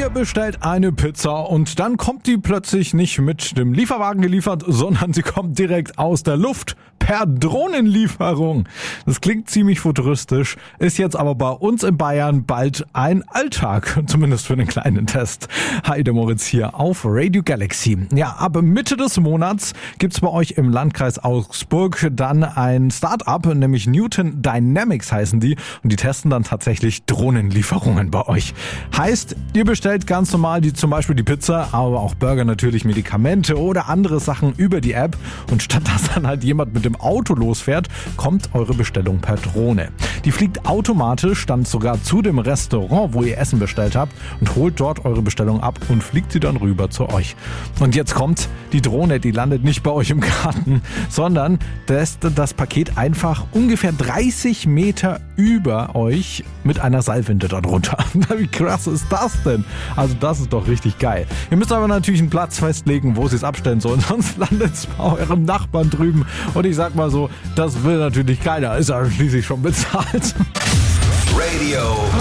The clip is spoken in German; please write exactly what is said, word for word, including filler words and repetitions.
Ihr bestellt eine Pizza und dann kommt die plötzlich nicht mit dem Lieferwagen geliefert, sondern sie kommt direkt aus der Luft per Drohnenlieferung. Das klingt ziemlich futuristisch, ist jetzt aber bei uns in Bayern bald ein Alltag, zumindest für einen kleinen Test. Hi, der Moritz hier auf Radio Galaxy. Ja, ab Mitte des Monats gibt's bei euch im Landkreis Augsburg dann ein Start-up, nämlich Newton Dynamics heißen die, und die testen dann tatsächlich Drohnenlieferungen bei euch. Heißt, ihr bestellt ganz normal die, zum Beispiel die Pizza, aber auch Burger natürlich, Medikamente oder andere Sachen über die App, und statt dass dann halt jemand mit dem Auto losfährt, kommt eure Bestellung per Drohne. Die fliegt automatisch dann sogar zu dem Restaurant, wo ihr Essen bestellt habt, und holt dort eure Bestellung ab und fliegt sie dann rüber zu euch. Und jetzt kommt die Drohne, die landet nicht bei euch im Garten, sondern lässt das Paket einfach ungefähr dreißig Meter über euch mit einer Seilwinde darunter. Wie krass ist das denn? Also das ist doch richtig geil. Ihr müsst aber natürlich einen Platz festlegen, wo sie es abstellen sollen, sonst landet es bei eurem Nachbarn drüben. Und ich sag mal so, das will natürlich keiner, ist ja schließlich schon bezahlt. Radio